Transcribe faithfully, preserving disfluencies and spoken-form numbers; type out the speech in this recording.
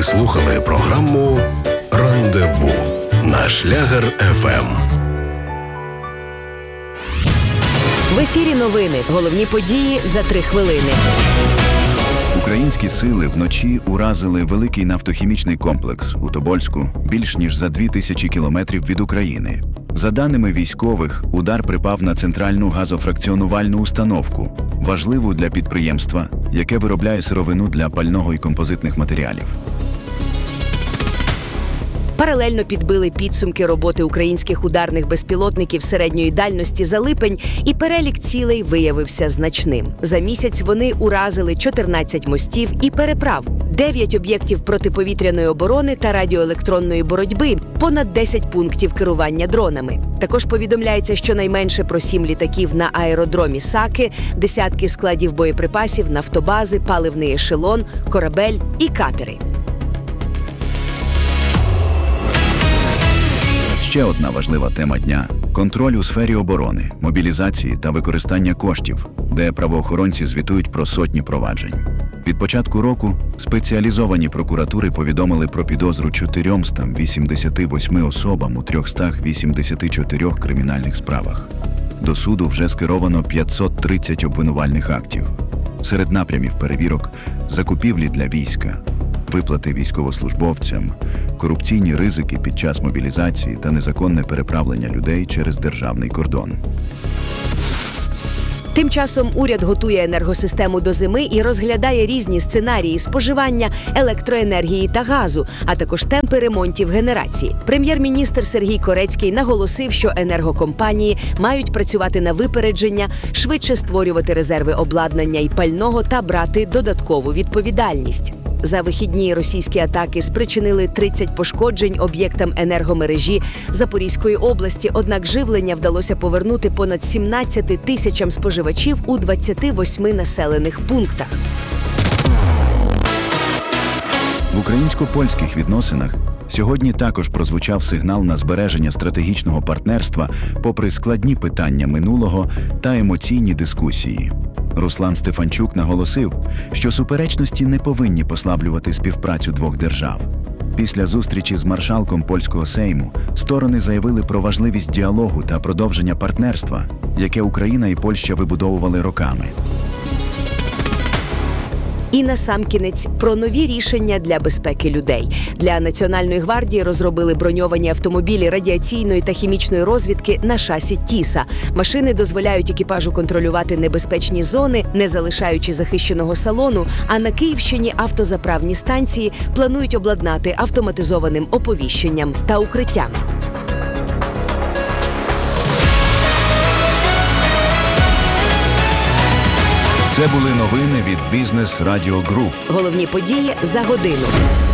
Ви слухали програму «Рандеву» на Шлягер еф ем. В ефірі новини. Головні події за три хвилини. Українські сили вночі уразили великий нафтохімічний комплекс у Тобольську, більш ніж за дві тисячі кілометрів від України. За даними військових, удар припав на центральну газофракціонувальну установку, важливу для підприємства, яке виробляє сировину для пального і композитних матеріалів. Паралельно підбили підсумки роботи українських ударних безпілотників середньої дальності за липень, і перелік цілей виявився значним. За місяць вони уразили чотирнадцять мостів і переправ, дев'ять об'єктів протиповітряної оборони та радіоелектронної боротьби, понад десять пунктів керування дронами. Також повідомляється щонайменше про сім літаків на аеродромі Саки, десятки складів боєприпасів, нафтобази, паливний ешелон, корабель і катери. Ще одна важлива тема дня – контроль у сфері оборони, мобілізації та використання коштів, де правоохоронці звітують про сотні проваджень. Від початку року спеціалізовані прокуратури повідомили про підозру чотириста вісімдесят вісім особам у триста вісімдесят чотири кримінальних справах. До суду вже скеровано п'ятсот тридцять обвинувальних актів. Серед напрямів перевірок – закупівлі для війська, виплати військовослужбовцям, корупційні ризики під час мобілізації та незаконне переправлення людей через державний кордон. Тим часом уряд готує енергосистему до зими і розглядає різні сценарії споживання електроенергії та газу, а також темпи ремонтів генерації. Прем'єр-міністр Сергій Корецький наголосив, що енергокомпанії мають працювати на випередження, швидше створювати резерви обладнання і пального та брати додаткову відповідальність. За вихідні російські атаки спричинили тридцять пошкоджень об'єктам енергомережі Запорізької області, однак живлення вдалося повернути понад сімнадцяти тисячам споживачів у двадцяти восьми населених пунктах. В українсько-польських відносинах сьогодні також прозвучав сигнал на збереження стратегічного партнерства попри складні питання минулого та емоційні дискусії. Руслан Стефанчук наголосив, що суперечності не повинні послаблювати співпрацю двох держав. Після зустрічі з маршалком польського Сейму сторони заявили про важливість діалогу та продовження партнерства, яке Україна і Польща вибудовували роками. І насамкінець про нові рішення для безпеки людей. Для Національної гвардії розробили броньовані автомобілі радіаційної та хімічної розвідки на шасі Тіса. Машини дозволяють екіпажу контролювати небезпечні зони, не залишаючи захищеного салону, а на Київщині автозаправні станції планують обладнати автоматизованим оповіщенням та укриттям. Це були новини від Бізнес Радіо Груп. Головні події за годину.